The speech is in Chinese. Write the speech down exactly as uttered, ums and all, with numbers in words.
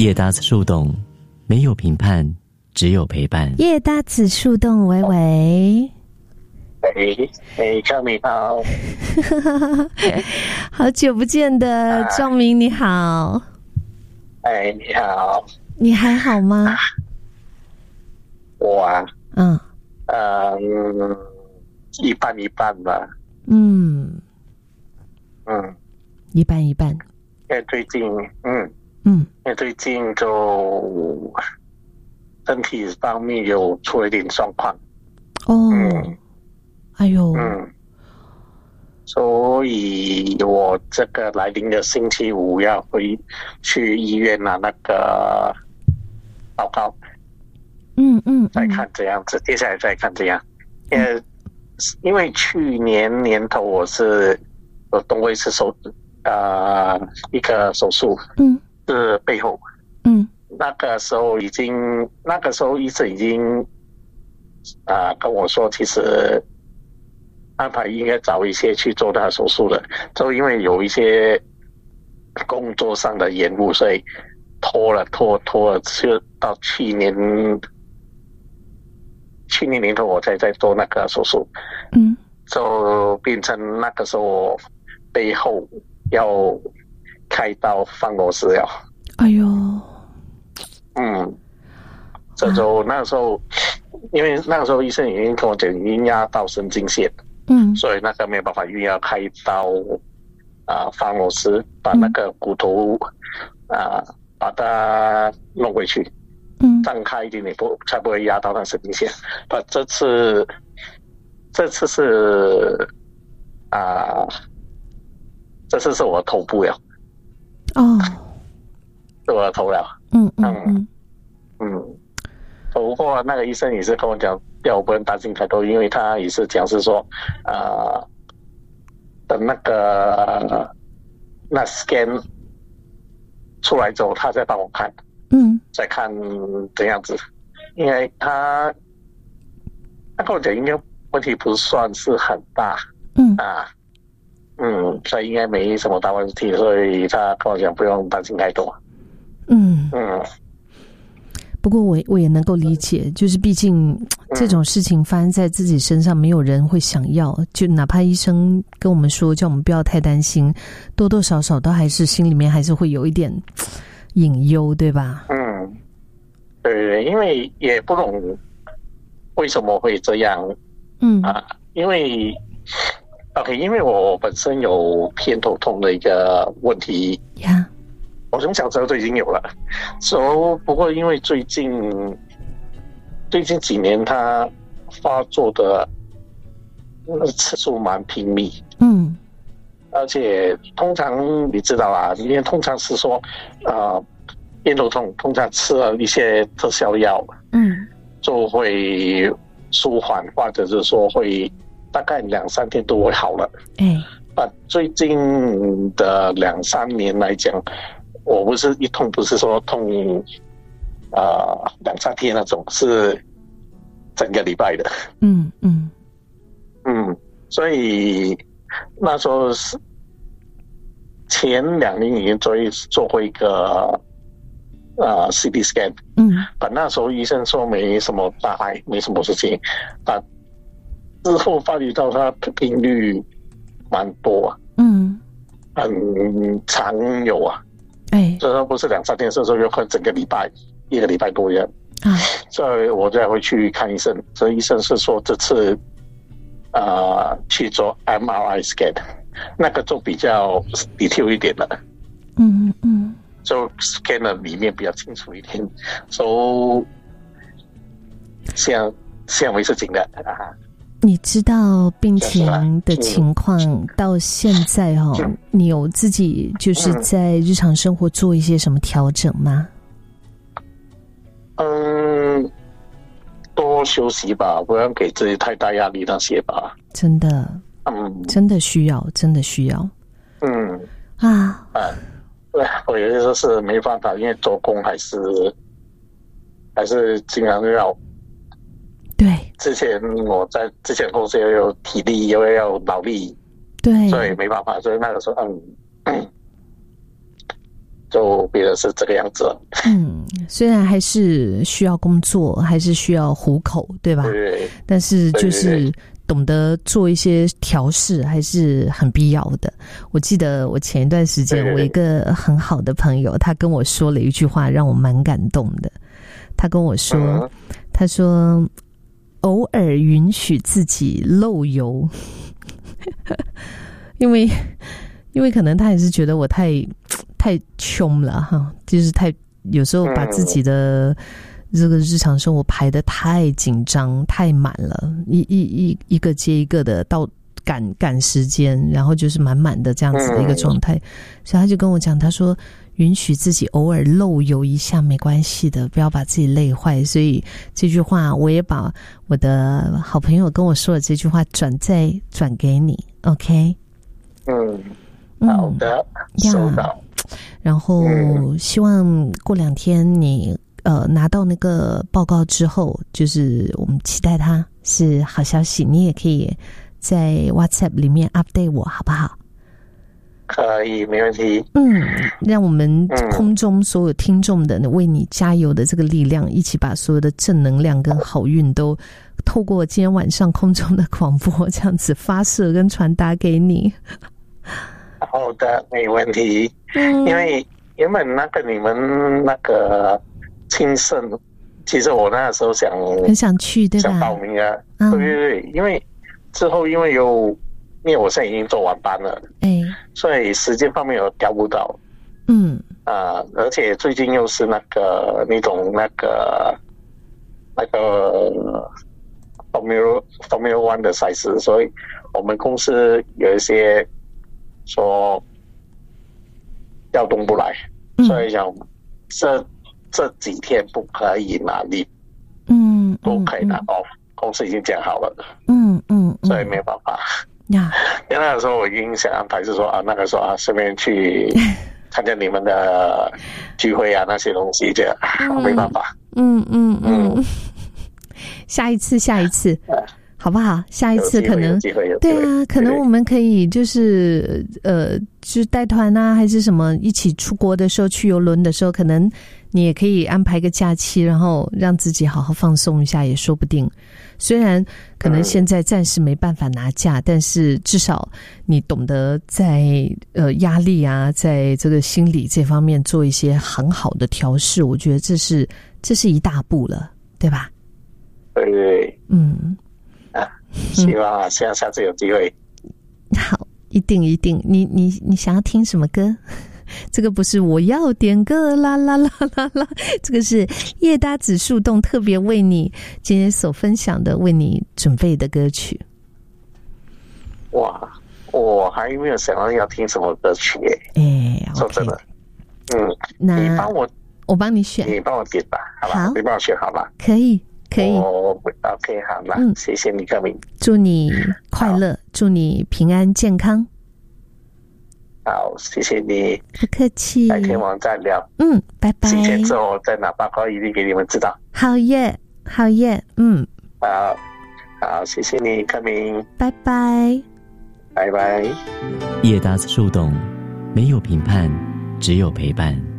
叶搭子树洞，没有评判，只有陪伴。 叶搭子树洞，喂喂， 喂，哎，张明好， 好久不见的壮明，你好。 哎，你好， 你还好吗？ 我啊， 嗯嗯，一半一半吧。 嗯嗯， 一半一半。 因为最近，嗯嗯， 因为最近就身体方面有出了一点状况。 哦， 嗯哎呦， 嗯，所以我这个来临的星期五要回去医院拿那个报告。 嗯嗯， 再看这样子，接下来再看这样。因为因为去年年头我是有动过一次手呃一个手术， 嗯， 是背后， 嗯那个时候已经那个时候医生已经啊、呃、跟我说，其实安排应该早一些去做那个手术的，就因为有一些工作上的延误，所以拖了拖拖了，就到去年。去年年头我才在做那个手术， 嗯， 就变成那个时候背后要开刀放螺丝了。 哎呦， 嗯，这就那个时候，因为那个时候医生已经跟我讲已经压到神经线， 嗯， 所以那个没有办法，因为要开刀啊、呃、放螺丝，把那个骨头啊、呃、把它弄回去。 嗯， 张开一点点不才不会压到那神经线。不，这次这次是啊、呃，这次是我头部了。 哦， 是我的头了。 嗯嗯嗯嗯，不过那个医生也是跟我讲，要我不能担心太多，因为他也是讲是说，呃，等那个那 scan 出来之后，他再帮我看。 嗯， 再看怎样子，因为他他跟我讲，应该问题不算是很大， 嗯啊，嗯，所以应该没什么大问题，所以他跟我讲不用担心太多。 嗯嗯， 不过我我也能够理解，就是毕竟这种事情发生在自己身上，没有人会想要。就哪怕医生跟我们说，叫我们不要太担心，多多少少都还是心里面还是会有一点隐忧，对吧？ 嗯，对，因为也不懂为什么会这样。 嗯啊，因为 OK， 因为我本身有偏头痛的一个问题呀， 我从小时候都已经有了。所、so, 不过因为最近最近几年它发作的次数蛮频密。 嗯。 而且通常你知道啊，因为通常是说，呃，偏头痛通常吃了一些特效药， 嗯， 就会舒缓，或者是说会大概两三天都会好了。 哎， 啊，最近的两三年来讲，我不是一痛，不是说痛，呃，两三天那种，是整个礼拜的。 嗯嗯嗯，所以。那时候是前两年已经做一做过一个呃 C T scan， 嗯， 但那时候医生说没什么大碍，没什么事情。但之后发觉到它频率蛮多， 嗯， 很常有啊。 哎， 这时候不是两三天，这时候有可能整个礼拜，一个礼拜多一样。 啊， 所以我再回去看医生，所以医生是说这次。呃，去做 M R I scan， 那个就比较 detail 一点了。 嗯嗯， 就 scan 的里面比较清楚一点，所以现现为是紧的啊。 你知道病情的情况到现在哈、哦嗯，你有自己就是在日常生活做一些什么调整吗？ 嗯。多休息吧，不要给自己太大压力那些吧。 真的， 嗯， 真的需要，真的需要。 嗯啊， 啊，对，我有些是没办法，因为做工还是还是经常要。 对， 之前我在之前公司又有体力，又要脑力， 对， 所以没办法，所以那个时候，嗯， 就变得是这个样子了。 嗯，虽然还是需要工作，还是需要糊口，对吧？ 对， 但是就是对对对懂得做一些调试，还是很必要的。我记得我前一段时间， 对对对我一个很好的朋友，他跟我说了一句话，让我蛮感动的。他跟我说， 嗯、 他说偶尔允许自己漏油，因为因为可能他也是觉得我太太穷了哈，就是太有时候把自己的这个日常生活排得太紧张太满了，一一一一个接一个的到赶赶时间，然后就是满满的这样子的一个状态，所以他就跟我讲，他说允许自己偶尔漏油一下没关系的，不要把自己累坏。所以这句话我也把我的好朋友跟我说的这句话转再转给你 OK。 嗯，好的， 嗯、 收到。 然后希望过两天你呃拿到那个报告之后，就是我们期待它是好消息，你也可以在 WhatsApp 里面 update 我好不好？ 可以，没问题。 嗯，让我们空中所有听众的为你加油的这个力量，一起把所有的正能量跟好运都透过今天晚上空中的广播这样子发射跟传达给你。 好的，没问题。 嗯， 因为原本那个你们那个庆盛，其实我那个时候想很想去，对吧？ 想报名啊， 嗯、 对对对，因为之后因为有，因为我现在已经做晚班了， 哎， 所以时间方面有调不到。 嗯啊、呃，而且最近又是那个那种那个那个 Formula Formula One 的赛事，所以我们公司有一些说调动不来， 嗯、 所以想这这几天不可以拿 leave， 嗯， 都可以拿 off，、嗯、公司已经讲好了， 嗯嗯，嗯所以没有办法呀。 因为那个时候我已经想安排是说啊，那个时候啊，顺便去参加你们的聚会啊，那些东西这样，嗯、没办法。 嗯嗯嗯，嗯下一次，下一次。好不好？下一次可能对啊，可能我们可以就是呃，就是带团啊，还是什么，一起出国的时候去邮轮的时候，可能你也可以安排个假期，然后让自己好好放松一下，也说不定。虽然可能现在暂时没办法拿假，嗯、但是至少你懂得在呃压力啊，在这个心理这方面做一些很好的调试，我觉得这是这是一大步了，对吧？ 对对， 嗯。 啊，希望下下次有机会。 好，一定一定。你你你想要听什么歌？这个不是我要点歌啦啦啦啦啦，这个是叶搭子树洞特别为你今天所分享的、为你准备的歌曲。 哇，我还没有想到要听什么歌曲耶。 哎， 说真的，嗯， 那你帮我， 我帮你选， 你帮我点吧，好吧？ 好， 你帮我选好吧？ 可以。可以， 哦 ，OK， 好了，嗯，谢谢你克明， 祝你快乐，祝你平安健康。 好，谢谢你， 不客气。 改天我们再聊， 嗯，拜拜。 几天之后再拿报告一定给你们知道。 好耶，好耶，嗯， 好，好，谢谢你克明， 拜拜， 拜拜。 叶搭子树洞，没有评判，只有陪伴。